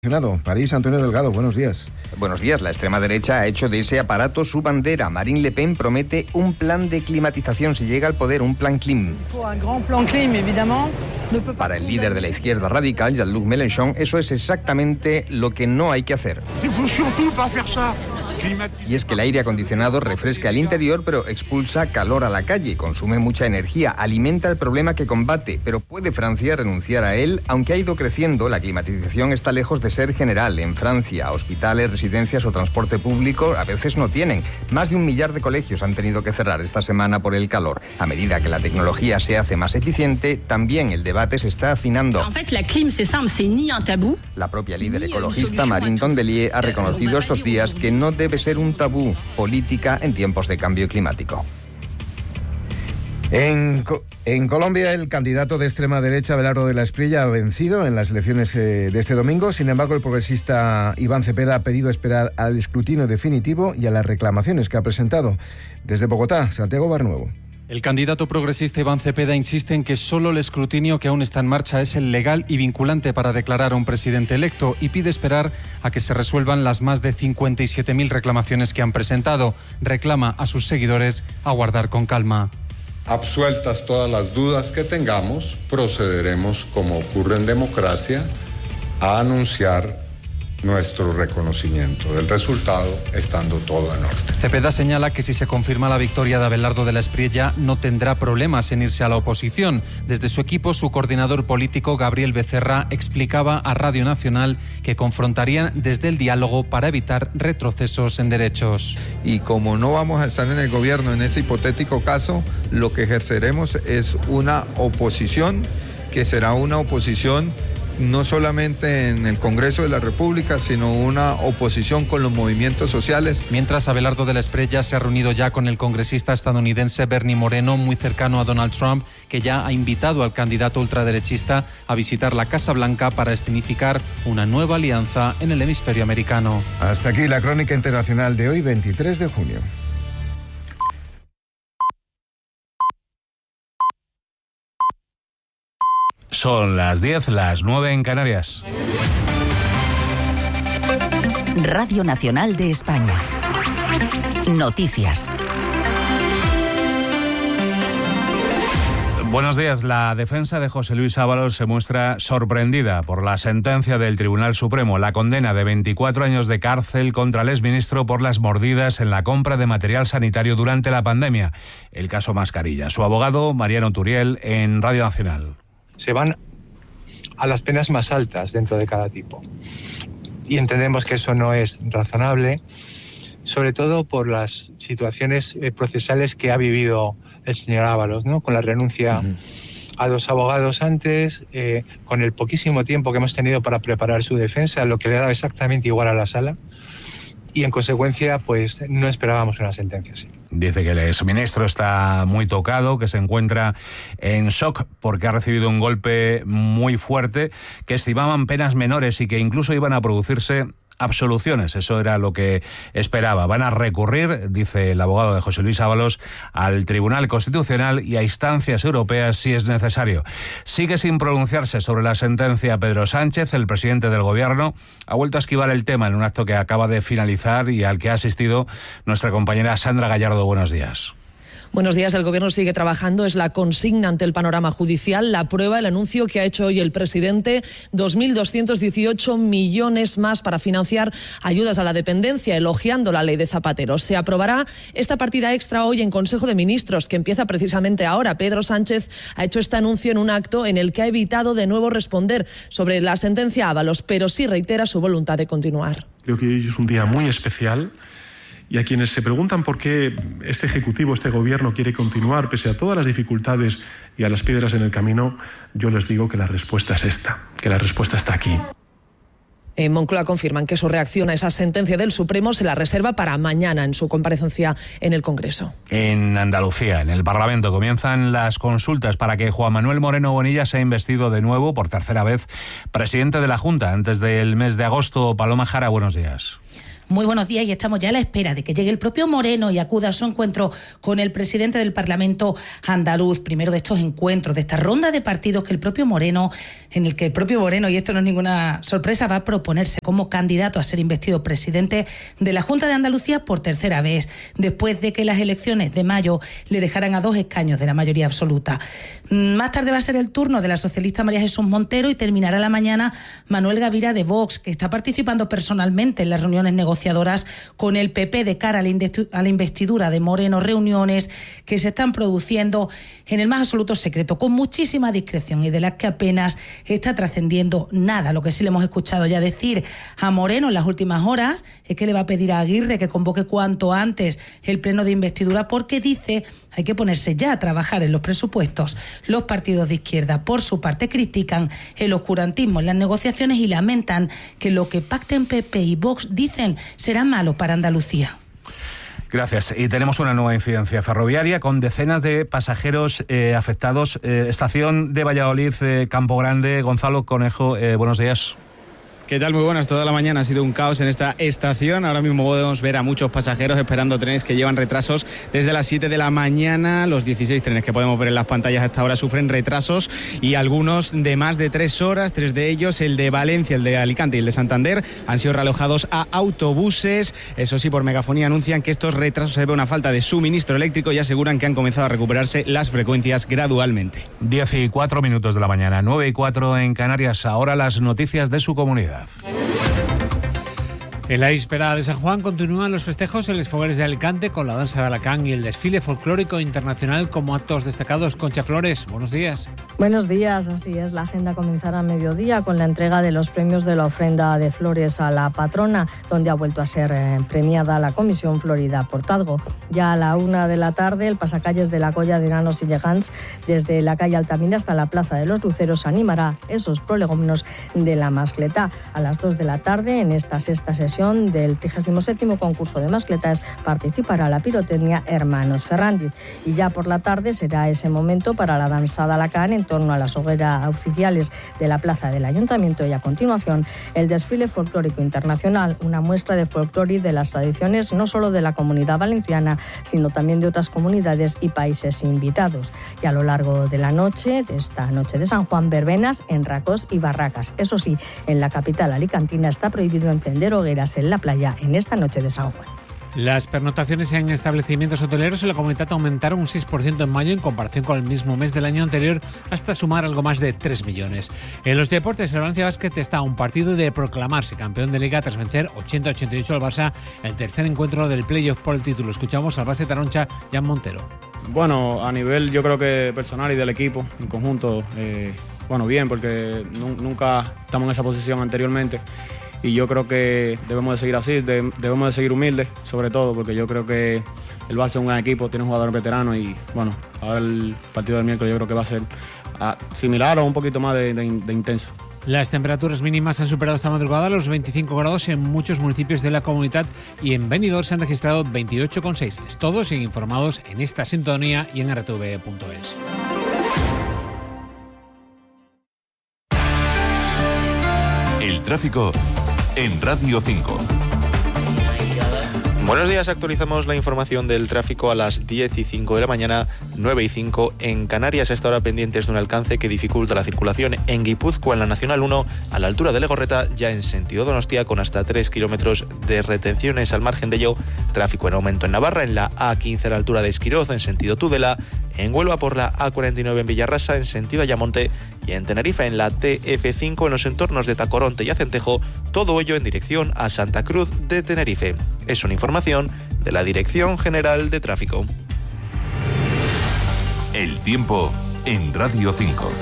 París, Antonio Delgado, buenos días. Buenos días. La extrema derecha ha hecho de ese aparato su bandera. Marine Le Pen promete un plan de climatización si llega al poder, un plan CLIM. Para el líder de la izquierda radical, Jean-Luc Mélenchon, eso es exactamente lo que no hay que hacer. Y es que el aire acondicionado refresca el interior, pero expulsa calor a la calle, consume mucha energía, alimenta el problema que combate. Pero ¿puede Francia renunciar a él? Aunque ha ido creciendo, la climatización está lejos de ser general. En Francia, hospitales, residencias o transporte público a veces no tienen. Más de 1 millar de colegios han tenido que cerrar esta semana por el calor. A medida que la tecnología se hace más eficiente, también el debate se está afinando. La propia líder ecologista Marine Tondelier ha reconocido estos días que no debe ser un tabú política en tiempos de cambio climático. En Colombia, el candidato de extrema derecha, Abelardo de la Espriella, ha vencido en las elecciones de este domingo. Sin embargo, el progresista Iván Cepeda ha pedido esperar al escrutinio definitivo y a las reclamaciones que ha presentado. Desde Bogotá, Santiago Barnuevo. El candidato progresista Iván Cepeda insiste en que solo el escrutinio que aún está en marcha es el legal y vinculante para declarar a un presidente electo y pide esperar a que se resuelvan las más de 57.000 reclamaciones que han presentado. Reclama a sus seguidores aguardar con calma. Absueltas todas las dudas que tengamos, procederemos, como ocurre en democracia, a anunciar nuestro reconocimiento del resultado, estando todo en orden. Cepeda señala que si se confirma la victoria de Abelardo de la Espriella, no tendrá problemas en irse a la oposición. Desde su equipo, su coordinador político, Gabriel Becerra, explicaba a Radio Nacional que confrontarían desde el diálogo para evitar retrocesos en derechos. Y como no vamos a estar en el gobierno en ese hipotético caso, lo que ejerceremos es una oposición, que será una oposición no solamente en el Congreso de la República, sino una oposición con los movimientos sociales. Mientras, Abelardo de la Espriella se ha reunido ya con el congresista estadounidense Bernie Moreno, muy cercano a Donald Trump, que ya ha invitado al candidato ultraderechista a visitar la Casa Blanca para escenificar una nueva alianza en el hemisferio americano. Hasta aquí la crónica internacional de hoy, 23 de junio. Son las 10, las 9 en Canarias. Radio Nacional de España. Noticias. Buenos días. La defensa de José Luis Ábalos se muestra sorprendida por la sentencia del Tribunal Supremo, la condena de 24 años de cárcel contra el exministro por las mordidas en la compra de material sanitario durante la pandemia, el caso Mascarilla. Su abogado, Mariano Turiel, en Radio Nacional. Se van a las penas más altas dentro de cada tipo. Y entendemos que eso no es razonable, sobre todo por las situaciones procesales que ha vivido el señor Ábalos, ¿no? Con la renuncia a 2 abogados antes, con el poquísimo tiempo que hemos tenido para preparar su defensa, lo que le ha dado exactamente igual a la sala. Y en consecuencia, pues no esperábamos una sentencia así. Dice que el exministro está muy tocado, que se encuentra en shock porque ha recibido un golpe muy fuerte, que estimaban penas menores y que incluso iban a producirse absoluciones. Eso era lo que esperaba. Van a recurrir, dice el abogado de José Luis Ábalos, al Tribunal Constitucional y a instancias europeas si es necesario. Sigue sin pronunciarse sobre la sentencia Pedro Sánchez. El presidente del Gobierno ha vuelto a esquivar el tema en un acto que acaba de finalizar y al que ha asistido nuestra compañera Sandra Gallardo. Buenos días. Buenos días. El Gobierno sigue trabajando. Es la consigna ante el panorama judicial. La prueba, el anuncio que ha hecho hoy el presidente, 2.218 millones más para financiar ayudas a la dependencia, elogiando la ley de Zapatero. Se aprobará esta partida extra hoy en Consejo de Ministros, que empieza precisamente ahora. Pedro Sánchez ha hecho este anuncio en un acto en el que ha evitado de nuevo responder sobre la sentencia Ábalos, pero sí reitera su voluntad de continuar. Creo que hoy es un día muy especial. Y a quienes se preguntan por qué este Ejecutivo, este Gobierno quiere continuar pese a todas las dificultades y a las piedras en el camino, yo les digo que la respuesta es esta, que la respuesta está aquí. En Moncloa confirman que su reacción a esa sentencia del Supremo se la reserva para mañana en su comparecencia en el Congreso. En Andalucía, en el Parlamento, comienzan las consultas para que Juan Manuel Moreno Bonilla sea investido de nuevo por tercera vez presidente de la Junta antes del mes de agosto. Paloma Jara, buenos días. Muy buenos días, y estamos ya a la espera de que llegue el propio Moreno y acuda a su encuentro con el presidente del Parlamento andaluz. Primero de estos encuentros, de esta ronda de partidos que el propio Moreno, en el que el propio Moreno, y esto no es ninguna sorpresa, va a proponerse como candidato a ser investido presidente de la Junta de Andalucía por tercera vez, después de que las elecciones de mayo le dejaran a 2 escaños de la mayoría absoluta. Más tarde va a ser el turno de la socialista María Jesús Montero y terminará la mañana Manuel Gavira de Vox, que está participando personalmente en las reuniones negociadoras con el PP de cara a la investidura de Moreno, reuniones que se están produciendo en el más absoluto secreto, con muchísima discreción, y de las que apenas está trascendiendo nada. Lo que sí le hemos escuchado ya decir a Moreno en las últimas horas es que le va a pedir a Aguirre que convoque cuanto antes el pleno de investidura, porque dice hay que ponerse ya a trabajar en los presupuestos. Los partidos de izquierda, por su parte, critican el oscurantismo en las negociaciones y lamentan que lo que pacten PP y Vox, dicen, será malo para Andalucía. Gracias. Y tenemos una nueva incidencia ferroviaria con decenas de pasajeros afectados. Estación de Valladolid, Campo Grande. Gonzalo Conejo, buenos días. ¿Qué tal? Muy buenas. Toda la mañana ha sido un caos en esta estación. Ahora mismo podemos ver a muchos pasajeros esperando trenes que llevan retrasos desde las 7 de la mañana. Los 16 trenes que podemos ver en las pantallas hasta ahora sufren retrasos, y algunos de más de 3 horas. 3 de ellos, el de Valencia, el de Alicante y el de Santander, han sido realojados a autobuses. Eso sí, por megafonía anuncian que estos retrasos se deben a una falta de suministro eléctrico y aseguran que han comenzado a recuperarse las frecuencias gradualmente. 10:04 de la mañana, 9:04 en Canarias. Ahora las noticias de su comunidad. En la víspera de San Juan continúan los festejos en los Fogueres de Alicante, con la danza de Alacán y el desfile folclórico internacional como actos destacados. Concha Flores, buenos días. Buenos días, así es. La agenda comenzará a mediodía con la entrega de los premios de la ofrenda de flores a la patrona, donde ha vuelto a ser premiada la Comisión Florida Portadgo. Ya a la 1 de la tarde, el pasacalles de la Colla de Enanos y Llegants, desde la calle Altamira hasta la Plaza de los Luceros, animará esos prolegómenos de la mascletá. A las 2 de la tarde, en esta sexta sesión del 37º concurso de mascletas, participará la pirotecnia Hermanos Ferrandiz. Y ya por la tarde será ese momento para la danzada Alacán en torno a las hogueras oficiales de la plaza del Ayuntamiento, y a continuación el desfile folclórico internacional, una muestra de folclore de las tradiciones no solo de la Comunidad Valenciana, sino también de otras comunidades y países invitados. Y a lo largo de la noche, de esta noche de San Juan, verbenas en racos y barracas. Eso sí, en la capital alicantina está prohibido encender hogueras en la playa en esta noche de San Juan. Las pernoctaciones en establecimientos hoteleros en la comunidad aumentaron un 6% en mayo en comparación con el mismo mes del año anterior, hasta sumar algo más de 3 millones. En los deportes, el Valencia Basket está a un partido de proclamarse campeón de Liga tras vencer 80-88 al Barça, el tercer encuentro del playoff por el título. Escuchamos al base taroncha, Jan Montero. Bueno, a nivel yo creo que personal y del equipo en conjunto, bien, porque nunca estamos en esa posición anteriormente. Y yo creo que debemos de seguir así, debemos de seguir humildes, sobre todo, porque yo creo que el Barça es un gran equipo, tiene un jugador veterano, y bueno, ahora el partido del miércoles yo creo que va a ser similar o un poquito más de intenso. Las temperaturas mínimas han superado esta madrugada los 25 grados en muchos municipios de la comunidad, y en Benidorm se han registrado 28,6. Todos siguen informados en esta sintonía y en rtv.es. El tráfico en Radio 5. Buenos días, actualizamos la información del tráfico a las 10:05 de la mañana, 9:05 en Canarias. Hasta ahora pendientes de un alcance que dificulta la circulación en Guipúzcoa, en la Nacional 1, a la altura de Legorreta, ya en sentido Donostia, con hasta 3 kilómetros de retenciones. Al margen de ello, tráfico en aumento en Navarra, en la A15 a la altura de Esquiroz, en sentido Tudela, en Huelva por la A49 en Villarrasa, en sentido Ayamonte, y en Tenerife en la TF5 en los entornos de Tacoronte y Acentejo, todo ello en dirección a Santa Cruz de Tenerife. Es una información de la Dirección General de Tráfico. El tiempo en Radio 5.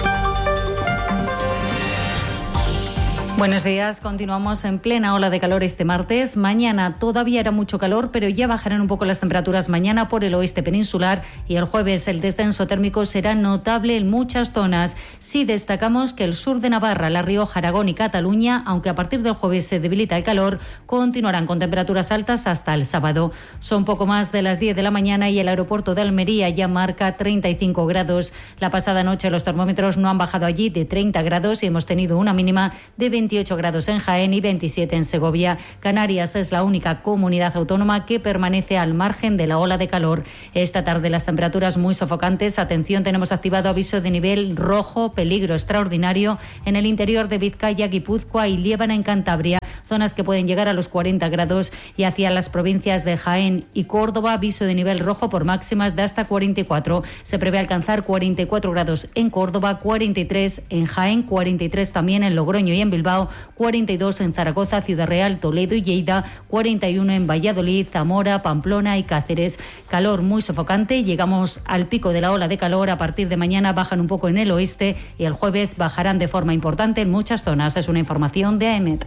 Buenos días, continuamos en plena ola de calor este martes. Mañana todavía hará mucho calor, pero ya bajarán un poco las temperaturas mañana por el oeste peninsular, y el jueves el descenso térmico será notable en muchas zonas. Sí destacamos que el sur de Navarra, La Rioja, Aragón y Cataluña, aunque a partir del jueves se debilita el calor, continuarán con temperaturas altas hasta el sábado. Son poco más de las 10 de la mañana y el aeropuerto de Almería ya marca 35 grados. La pasada noche los termómetros no han bajado allí de 30 grados y hemos tenido una mínima de 21 28 grados en Jaén y 27 en Segovia. Canarias es la única comunidad autónoma que permanece al margen de la ola de calor. Esta tarde las temperaturas muy sofocantes. Atención, tenemos activado aviso de nivel rojo, peligro extraordinario en el interior de Vizcaya, Guipúzcoa y Liébana en Cantabria, zonas que pueden llegar a los 40 grados, y hacia las provincias de Jaén y Córdoba, aviso de nivel rojo por máximas de hasta 44. Se prevé alcanzar 44 grados en Córdoba, 43 en Jaén, 43 también en Logroño y en Bilbao, 42 en Zaragoza, Ciudad Real, Toledo y Lleida, 41 en Valladolid, Zamora, Pamplona y Cáceres. Calor muy sofocante, llegamos al pico de la ola de calor. A partir de mañana bajan un poco en el oeste y el jueves bajarán de forma importante en muchas zonas. Es una información de AEMET.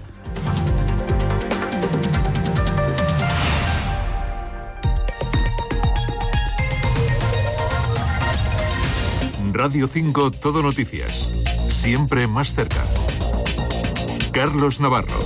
Radio 5 Todo Noticias. Siempre más cerca. Carlos Navarro.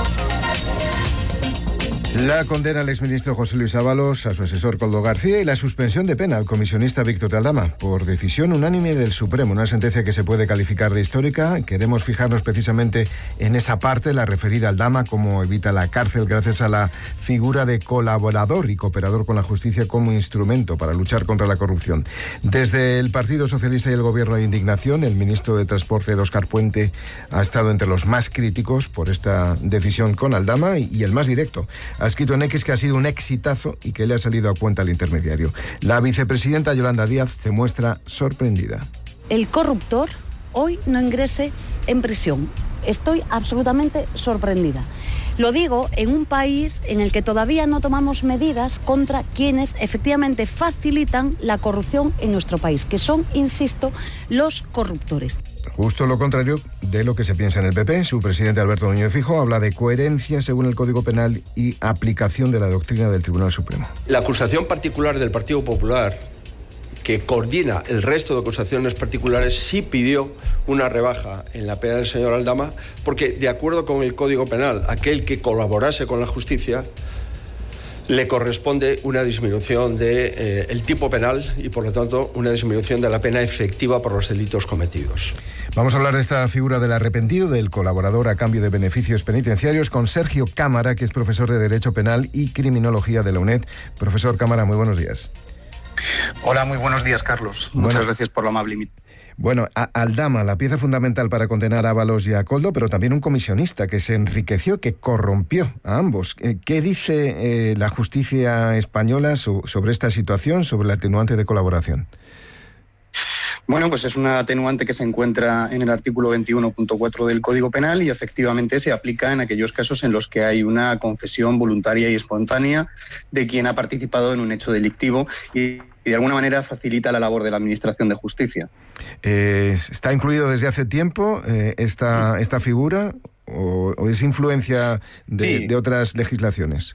La condena al exministro José Luis Ábalos, a su asesor Koldo García y la suspensión de pena al comisionista Víctor de Aldama por decisión unánime del Supremo. Una sentencia que se puede calificar de histórica. Queremos fijarnos precisamente en esa parte, la referida a Aldama, cómo evita la cárcel gracias a la figura de colaborador y cooperador con la justicia como instrumento para luchar contra la corrupción. Desde el Partido Socialista y el Gobierno hay indignación. El ministro de Transporte, Óscar Puente, ha estado entre los más críticos por esta decisión con Aldama y el más directo. Ha escrito en X que ha sido un exitazo y que le ha salido a cuenta al intermediario. La vicepresidenta Yolanda Díaz se muestra sorprendida. El corruptor hoy no ingrese en prisión. Estoy absolutamente sorprendida. Lo digo en un país en el que todavía no tomamos medidas contra quienes efectivamente facilitan la corrupción en nuestro país, que son, insisto, los corruptores. Justo lo contrario de lo que se piensa en el PP. Su presidente Alberto Núñez Feijóo habla de coherencia según el Código Penal y aplicación de la doctrina del Tribunal Supremo. La acusación particular del Partido Popular, que coordina el resto de acusaciones particulares, sí pidió una rebaja en la pena del señor Aldama, porque de acuerdo con el Código Penal, aquel que colaborase con la justicia le corresponde una disminución del tipo penal y, por lo tanto, una disminución de la pena efectiva por los delitos cometidos. Vamos a hablar de esta figura del arrepentido, del colaborador a cambio de beneficios penitenciarios, con Sergio Cámara, que es profesor de Derecho Penal y Criminología de la UNED. Profesor Cámara, muy buenos días. Hola, muy buenos días, Carlos. Muchas gracias por la amable invitación. Bueno, Aldama, la pieza fundamental para condenar a Ábalos y a Koldo, pero también un comisionista que se enriqueció, que corrompió a ambos. ¿Qué dice la justicia española sobre esta situación, sobre el atenuante de colaboración? Bueno, pues es una atenuante que se encuentra en el artículo 21.4 del Código Penal y efectivamente se aplica en aquellos casos en los que hay una confesión voluntaria y espontánea de quien ha participado en un hecho delictivo y de alguna manera facilita la labor de la Administración de Justicia. ¿Está incluido desde hace tiempo esta figura o es influencia de otras legislaciones?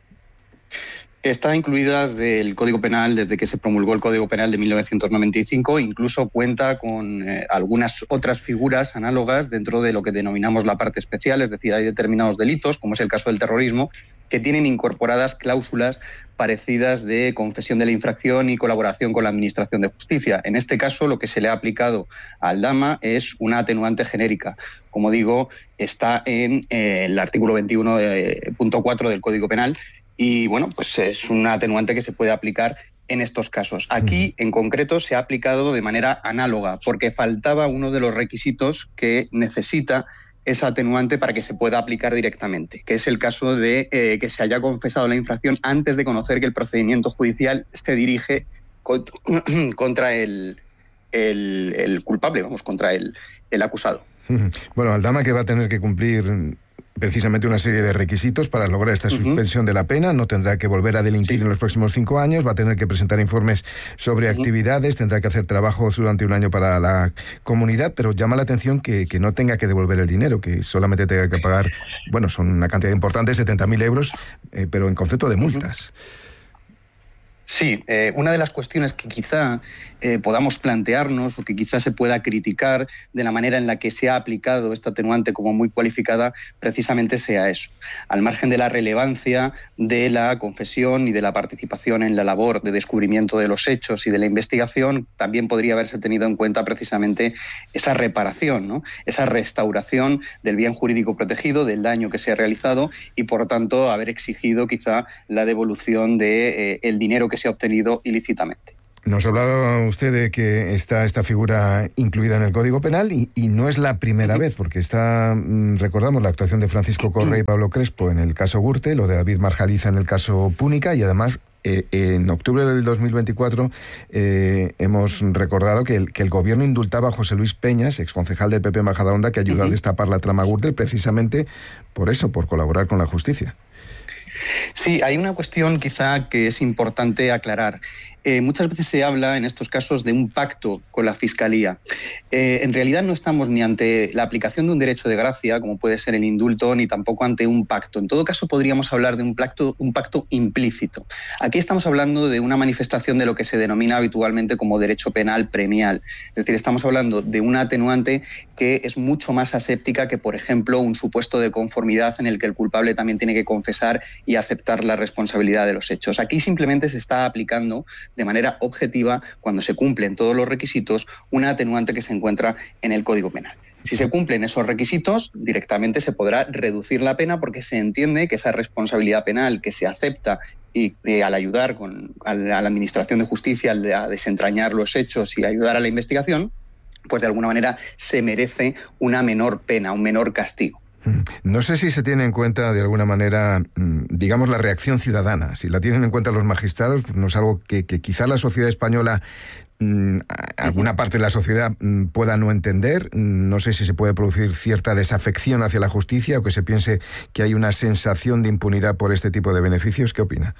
Está incluida desde el Código Penal, desde que se promulgó el Código Penal de 1995, incluso cuenta con algunas otras figuras análogas dentro de lo que denominamos la parte especial, es decir, hay determinados delitos, como es el caso del terrorismo, que tienen incorporadas cláusulas parecidas de confesión de la infracción y colaboración con la Administración de Justicia. En este caso, lo que se le ha aplicado a Aldama es una atenuante genérica. Como digo, está en el artículo 21.4 del Código Penal. Y bueno, pues es una atenuante que se puede aplicar en estos casos. Aquí, en concreto, se ha aplicado de manera análoga, porque faltaba uno de los requisitos que necesita esa atenuante para que se pueda aplicar directamente, que es el caso de que se haya confesado la infracción antes de conocer que el procedimiento judicial se dirige contra el culpable, contra el acusado. Bueno, Aldama, que va a tener que cumplir precisamente una serie de requisitos para lograr esta suspensión de la pena. No tendrá que volver a delinquir en los próximos 5 años, va a tener que presentar informes sobre actividades, tendrá que hacer trabajos durante un año para la comunidad, pero llama la atención que no tenga que devolver el dinero, que solamente tenga que pagar, bueno, son una cantidad importante, 70.000 euros, pero en concepto de multas. Sí, una de las cuestiones que quizá podamos plantearnos o que quizá se pueda criticar de la manera en la que se ha aplicado esta atenuante como muy cualificada precisamente sea eso. Al margen de la relevancia de la confesión y de la participación en la labor de descubrimiento de los hechos y de la investigación, también podría haberse tenido en cuenta precisamente esa reparación, ¿no? Esa restauración del bien jurídico protegido, del daño que se ha realizado y, por tanto, haber exigido quizá la devolución del dinero que se ha obtenido ilícitamente. Nos ha hablado usted de que está esta figura incluida en el Código Penal y no es la primera vez, porque recordamos la actuación de Francisco Correa y Pablo Crespo en el caso Gürtel, lo de David Marjaliza en el caso Púnica, y además en octubre del 2024 hemos recordado que el gobierno indultaba a José Luis Peñas, exconcejal del PP en Majadahonda, que ayudó a destapar la trama Gürtel precisamente por eso, por colaborar con la justicia. Sí, hay una cuestión quizá que es importante aclarar. Muchas veces se habla en estos casos de un pacto con la Fiscalía. En realidad no estamos ni ante la aplicación de un derecho de gracia, como puede ser el indulto, ni tampoco ante un pacto. En todo caso, podríamos hablar de un pacto implícito. Aquí estamos hablando de una manifestación de lo que se denomina habitualmente como derecho penal premial. Es decir, estamos hablando de una atenuante que es mucho más aséptica que, por ejemplo, un supuesto de conformidad en el que el culpable también tiene que confesar y aceptar la responsabilidad de los hechos. Aquí simplemente se está aplicando de manera objetiva, cuando se cumplen todos los requisitos, una atenuante que se encuentra en el Código Penal. Si se cumplen esos requisitos, directamente se podrá reducir la pena porque se entiende que esa responsabilidad penal que se acepta y al ayudar a la Administración de Justicia a desentrañar los hechos y ayudar a la investigación, pues de alguna manera se merece una menor pena, un menor castigo. No sé si se tiene en cuenta de alguna manera, digamos, la reacción ciudadana. Si la tienen en cuenta los magistrados, pues no es algo que quizá la sociedad española, alguna parte de la sociedad pueda no entender. No sé si se puede producir cierta desafección hacia la justicia o que se piense que hay una sensación de impunidad por este tipo de beneficios. ¿Qué opina?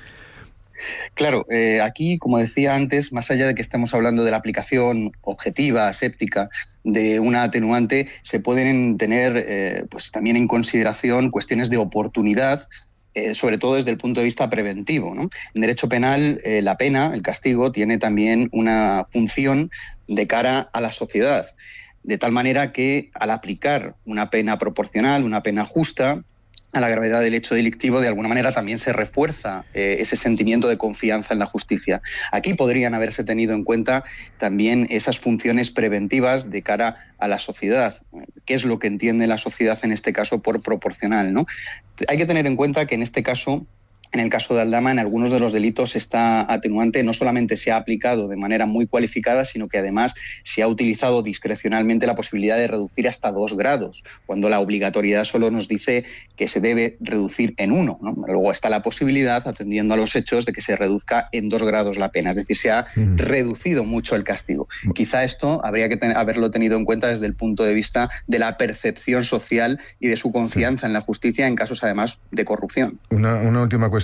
Claro, aquí, como decía antes, más allá de que estemos hablando de la aplicación objetiva, aséptica, de una atenuante, se pueden tener pues también en consideración cuestiones de oportunidad, sobre todo desde el punto de vista preventivo, ¿no? En derecho penal, la pena, el castigo, tiene también una función de cara a la sociedad, de tal manera que al aplicar una pena proporcional, una pena justa, a la gravedad del hecho delictivo, de alguna manera también se refuerza ese sentimiento de confianza en la justicia. Aquí podrían haberse tenido en cuenta también esas funciones preventivas de cara a la sociedad. ¿Qué es lo que entiende la sociedad en este caso por proporcional, ¿no? Hay que tener en cuenta que en este caso, en el caso de Aldama, en algunos de los delitos esta atenuante no solamente se ha aplicado de manera muy cualificada, sino que además se ha utilizado discrecionalmente la posibilidad de reducir hasta 2 grados, cuando la obligatoriedad solo nos dice que se debe reducir en 1, ¿no? Luego está la posibilidad, atendiendo a los hechos, de que se reduzca en 2 grados la pena, es decir, se ha reducido mucho el castigo. Quizá esto habría que haberlo tenido en cuenta desde el punto de vista de la percepción social y de su confianza en la justicia en casos además de corrupción. Una última cuestión.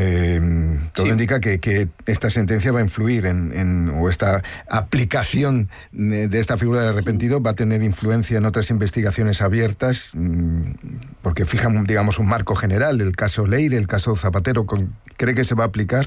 Todo indica que esta sentencia va a influir o esta aplicación de esta figura del arrepentido va a tener influencia en otras investigaciones abiertas, porque fijan, digamos, un marco general, el caso Leire, el caso Zapatero. ¿Cree que se va a aplicar?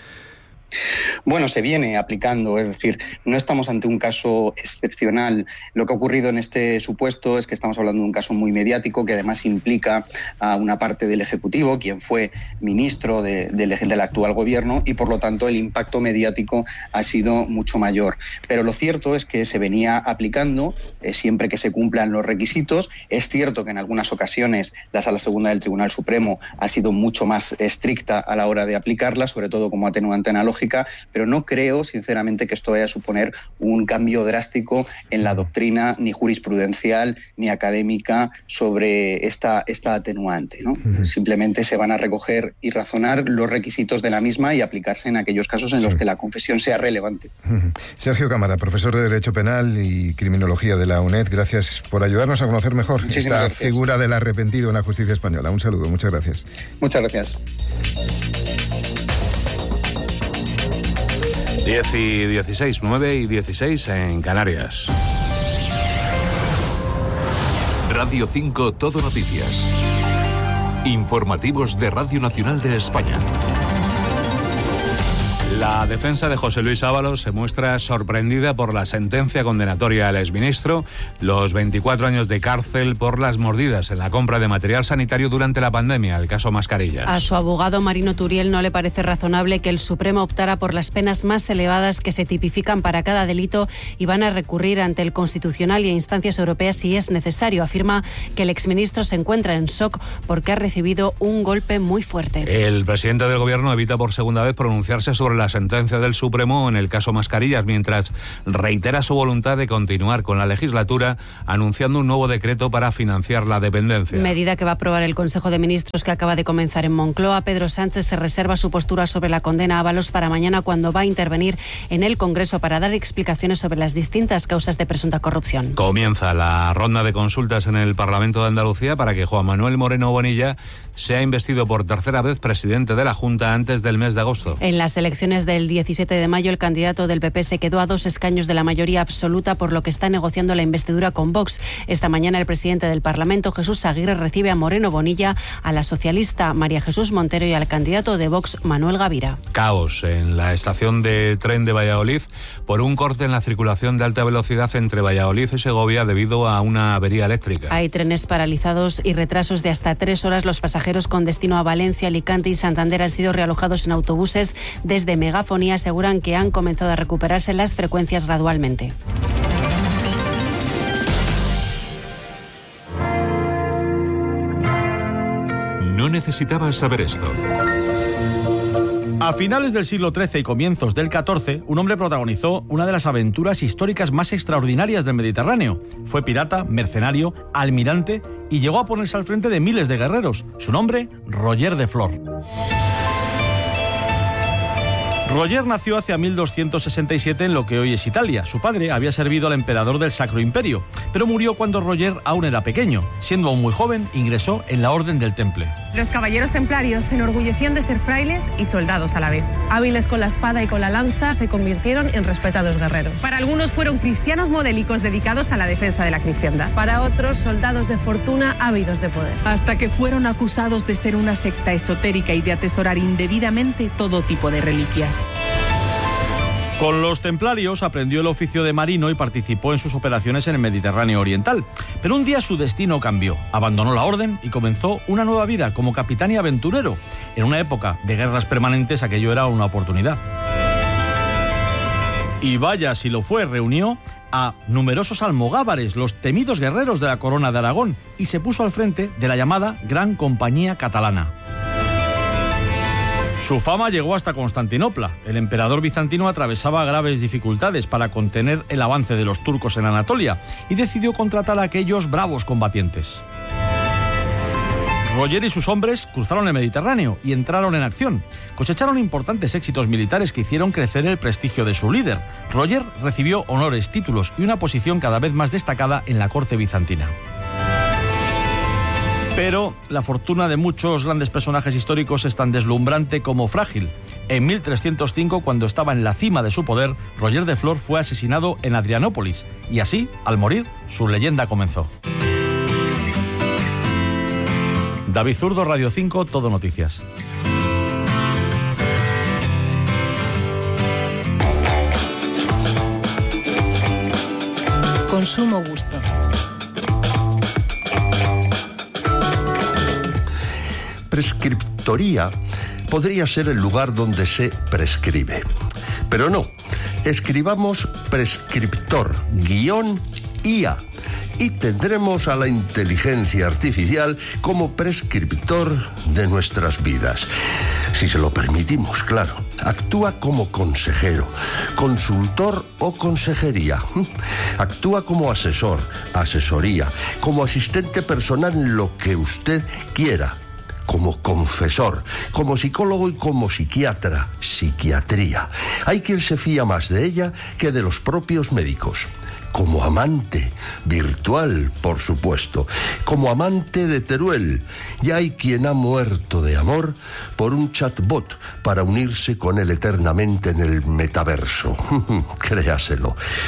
Bueno, se viene aplicando, es decir, no estamos ante un caso excepcional. Lo que ha ocurrido en este supuesto es que estamos hablando de un caso muy mediático que además implica a una parte del Ejecutivo, quien fue ministro del actual gobierno, y por lo tanto el impacto mediático ha sido mucho mayor. Pero lo cierto es que se venía aplicando siempre que se cumplan los requisitos. Es cierto que en algunas ocasiones la Sala Segunda del Tribunal Supremo ha sido mucho más estricta a la hora de aplicarla, sobre todo como atenuante analógica, pero no creo, sinceramente, que esto vaya a suponer un cambio drástico en la doctrina ni jurisprudencial ni académica sobre esta atenuante, ¿no? Simplemente se van a recoger y razonar los requisitos de la misma y aplicarse en aquellos casos en los que la confesión sea relevante. Sergio Cámara, profesor de Derecho Penal y Criminología de la UNED, gracias por ayudarnos a conocer mejor esta figura del arrepentido en la justicia española. Un saludo, muchas gracias. Muchas gracias. 10 y 16, 9 y 16 en Canarias. Radio 5 Todo Noticias. Informativos de Radio Nacional de España. La defensa de José Luis Ábalos se muestra sorprendida por la sentencia condenatoria al exministro, los 24 años de cárcel por las mordidas en la compra de material sanitario durante la pandemia, el caso Mascarillas. A su abogado Marino Turiel no le parece razonable que el Supremo optara por las penas más elevadas que se tipifican para cada delito y van a recurrir ante el Constitucional y a instancias europeas si es necesario. Afirma que el exministro se encuentra en shock porque ha recibido un golpe muy fuerte. El presidente del Gobierno evita por segunda vez pronunciarse sobre la sentencia del Supremo en el caso Mascarillas, mientras reitera su voluntad de continuar con la legislatura, anunciando un nuevo decreto para financiar la dependencia. Medida que va a aprobar el Consejo de Ministros que acaba de comenzar en Moncloa. Pedro Sánchez se reserva su postura sobre la condena a Ábalos para mañana, cuando va a intervenir en el Congreso para dar explicaciones sobre las distintas causas de presunta corrupción. Comienza la ronda de consultas en el Parlamento de Andalucía para que Juan Manuel Moreno Bonilla sea investido por tercera vez presidente de la Junta antes del mes de agosto. En las elecciones del 17 de mayo, el candidato del PP se quedó a 2 escaños de la mayoría absoluta, por lo que está negociando la investidura con Vox. Esta mañana el presidente del Parlamento, Jesús Aguirre, recibe a Moreno Bonilla, a la socialista María Jesús Montero y al candidato de Vox, Manuel Gavira. Caos en la estación de tren de Valladolid por un corte en la circulación de alta velocidad entre Valladolid y Segovia debido a una avería eléctrica. Hay trenes paralizados y retrasos de hasta 3 horas. Los pasajeros con destino a Valencia, Alicante y Santander han sido realojados en autobuses. Desde Megafonía aseguran que han comenzado a recuperarse las frecuencias gradualmente. No necesitabas saber esto. A finales del siglo XIII y comienzos del XIV, un hombre protagonizó una de las aventuras históricas más extraordinarias del Mediterráneo. Fue pirata, mercenario, almirante y llegó a ponerse al frente de miles de guerreros. Su nombre, Roger de Flor. Roger nació hacia 1267 en lo que hoy es Italia. Su padre había servido al emperador del Sacro Imperio, pero murió cuando Roger aún era pequeño. Siendo aún muy joven, ingresó en la Orden del Temple. Los caballeros templarios se enorgullecían de ser frailes y soldados a la vez. Hábiles con la espada y con la lanza, se convirtieron en respetados guerreros. Para algunos fueron cristianos modélicos dedicados a la defensa de la cristiandad. Para otros, soldados de fortuna ávidos de poder. Hasta que fueron acusados de ser una secta esotérica y de atesorar indebidamente todo tipo de reliquias. Con los templarios aprendió el oficio de marino y participó en sus operaciones en el Mediterráneo oriental. Pero un día su destino cambió. Abandonó la orden y comenzó una nueva vida como capitán y aventurero. En una época de guerras permanentes, aquello era una oportunidad. Y vaya si lo fue, reunió a numerosos almogávares, los temidos guerreros de la Corona de Aragón, y se puso al frente de la llamada Gran Compañía Catalana. Su fama llegó hasta Constantinopla. El emperador bizantino atravesaba graves dificultades para contener el avance de los turcos en Anatolia y decidió contratar a aquellos bravos combatientes. Roger y sus hombres cruzaron el Mediterráneo y entraron en acción. Cosecharon importantes éxitos militares que hicieron crecer el prestigio de su líder. Roger recibió honores, títulos y una posición cada vez más destacada en la corte bizantina. Pero la fortuna de muchos grandes personajes históricos es tan deslumbrante como frágil. En 1305, cuando estaba en la cima de su poder, Roger de Flor fue asesinado en Adrianópolis. Y así, al morir, su leyenda comenzó. David Zurdo, Radio 5, Todo Noticias. Consumo gusto. Prescriptoría podría ser el lugar donde se prescribe. Pero no, escribamos prescriptor, IA, y tendremos a la inteligencia artificial como prescriptor de nuestras vidas. Si se lo permitimos, claro. Actúa como consejero, consultor o consejería. Actúa como asesor, asesoría, como asistente personal en lo que usted quiera. Como confesor, como psicólogo y como psiquiatra, psiquiatría. Hay quien se fía más de ella que de los propios médicos. Como amante, virtual, por supuesto. Como amante de Teruel. Y hay quien ha muerto de amor por un chatbot para unirse con él eternamente en el metaverso. Créaselo.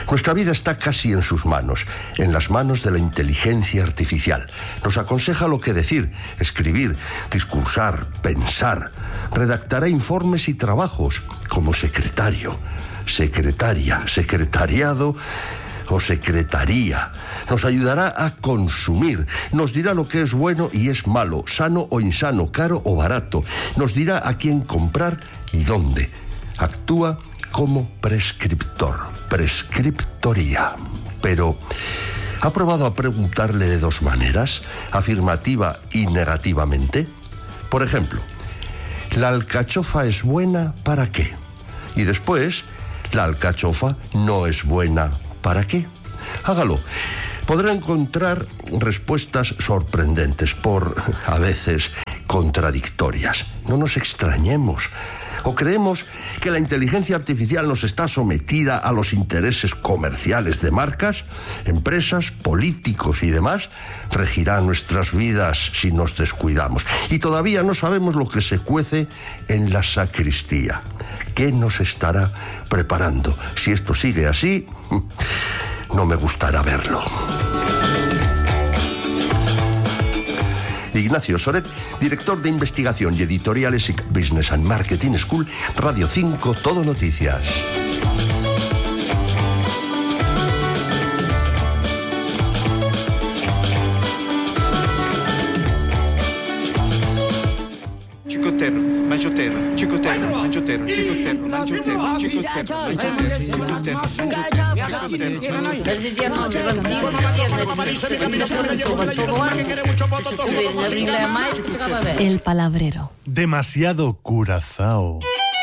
Nuestra vida está casi en sus manos, en las manos de la inteligencia artificial. Nos aconseja lo que decir, escribir, discursar, pensar. Redactará informes y trabajos como secretario, secretaria, secretariado o secretaría. Nos ayudará a consumir, nos dirá lo que es bueno y es malo, sano o insano, caro o barato. Nos dirá a quién comprar y dónde. Actúa como prescriptor, prescriptoría. Pero, ¿ha probado a preguntarle de dos maneras, afirmativa y negativamente? Por ejemplo, ¿la alcachofa es buena para qué? Y después, ¿la alcachofa no es buena para qué? Hágalo. Podrá encontrar respuestas sorprendentes, a veces contradictorias. No nos extrañemos. ¿O creemos que la inteligencia artificial nos está sometida a los intereses comerciales de marcas, empresas, políticos y demás? Regirá nuestras vidas si nos descuidamos. Y todavía no sabemos lo que se cuece en la sacristía. ¿Qué nos estará preparando? Si esto sigue así, no me gustará verlo. Ignacio Soret, director de investigación y editorial ESIC Business and Marketing School, Radio 5, Todo Noticias. Chicotero, manchotero, chicotero, manchotero, chicotero, manchotero, chicotero, El palabrero. Demasiado Curazao.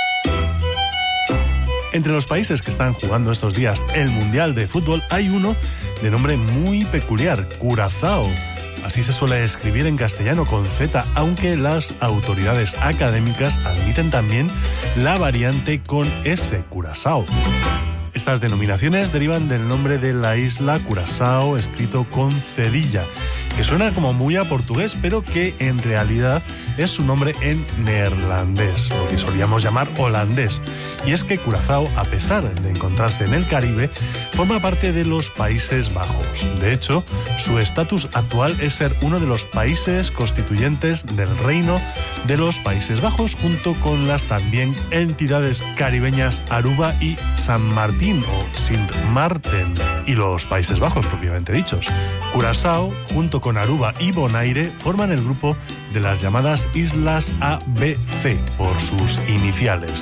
Entre los países que están jugando estos días el Mundial de Fútbol hay uno de nombre muy peculiar, Curazao. Así se suele escribir en castellano con Z, aunque las autoridades académicas admiten también la variante con S, Curazao. Estas denominaciones derivan del nombre de la isla Curazao, escrito con cedilla, que suena como muy a portugués, pero que en realidad es su nombre en neerlandés, lo que solíamos llamar holandés. Y es que Curazao, a pesar de encontrarse en el Caribe, forma parte de los Países Bajos. De hecho, su estatus actual es ser uno de los países constituyentes del Reino de los Países Bajos, junto con las también entidades caribeñas Aruba y San Martín o Sint Maarten, y los Países Bajos propiamente dichos. Curazao, junto con Aruba y Bonaire, forman el grupo de las llamadas Islas ABC, por sus iniciales.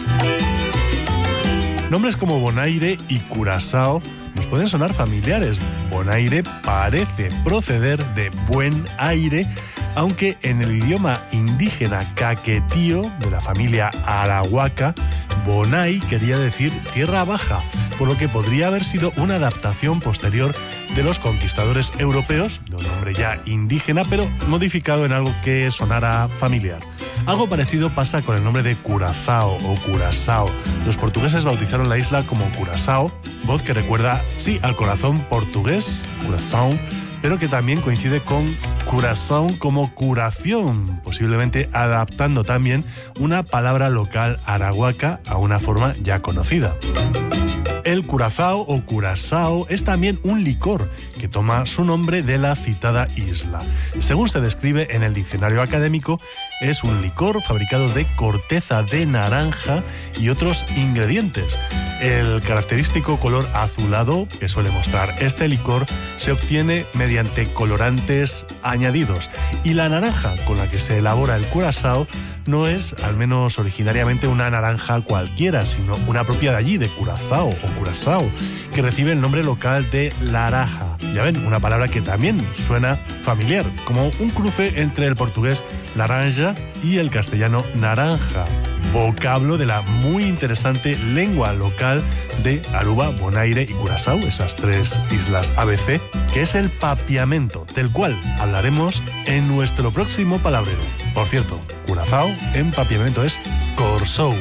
Nombres como Bonaire y Curazao nos pueden sonar familiares. Bonaire parece proceder de buen aire, aunque en el idioma indígena caquetío de la familia arahuaca, Bonai quería decir tierra baja, por lo que podría haber sido una adaptación posterior de los conquistadores europeos, de un nombre ya indígena, pero modificado en algo que sonara familiar. Algo parecido pasa con el nombre de Curazao o Curazao. Los portugueses bautizaron la isla como Curazao, voz que recuerda, sí, al corazón portugués, Curazao, pero que también coincide con corazón como curación, posiblemente adaptando también una palabra local arahuaca a una forma ya conocida. El Curazao o Curazao es también un licor que toma su nombre de la citada isla. Según se describe en el diccionario académico, es un licor fabricado de corteza de naranja y otros ingredientes. El característico color azulado que suele mostrar este licor se obtiene mediante colorantes añadidos, y la naranja con la que se elabora el Curazao no es, al menos originariamente, una naranja cualquiera, sino una propia de allí, de Curazao o Curazao, que recibe el nombre local de laraja. Ya ven, una palabra que también suena familiar, como un cruce entre el portugués laranja y el castellano naranja, vocablo de la muy interesante lengua local de Aruba, Bonaire y Curazao, esas tres islas ABC, que es el papiamento, del cual hablaremos en nuestro próximo palabrero. Por cierto, Curazao en papiamento es corsou,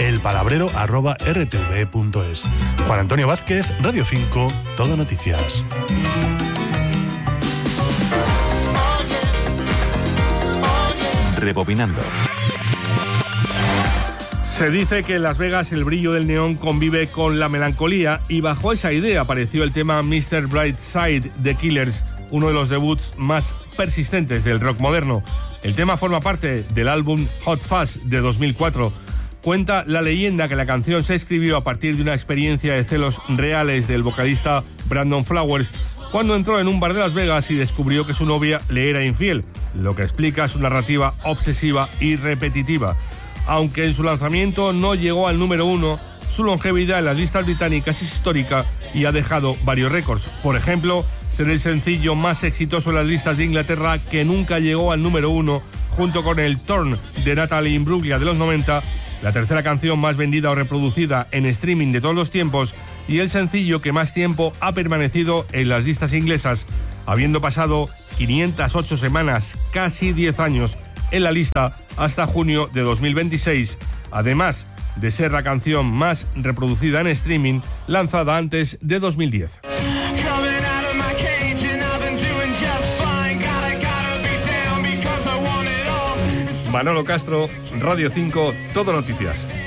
elpalabrero@rtve.es. Juan Antonio Vázquez, Radio 5, Todo Noticias. Rebobinando. Se dice que en Las Vegas el brillo del neón convive con la melancolía y bajo esa idea apareció el tema Mr. Brightside de Killers, uno de los debuts más persistentes del rock moderno. El tema forma parte del álbum Hot Fuzz de 2004. Cuenta la leyenda que la canción se escribió a partir de una experiencia de celos reales del vocalista Brandon Flowers cuando entró en un bar de Las Vegas y descubrió que su novia le era infiel, lo que explica su narrativa obsesiva y repetitiva. Aunque en su lanzamiento no llegó al número 1, su longevidad en las listas británicas es histórica y ha dejado varios récords. Por ejemplo, ser el sencillo más exitoso en las listas de Inglaterra que nunca llegó al número 1, junto con el Torn de Natalie Imbruglia de los 90, la tercera canción más vendida o reproducida en streaming de todos los tiempos y el sencillo que más tiempo ha permanecido en las listas inglesas, habiendo pasado 508 semanas, casi 10 años, en la lista hasta junio de 2026, además de ser la canción más reproducida en streaming lanzada antes de 2010. Manolo Castro, Radio 5, Todo Noticias.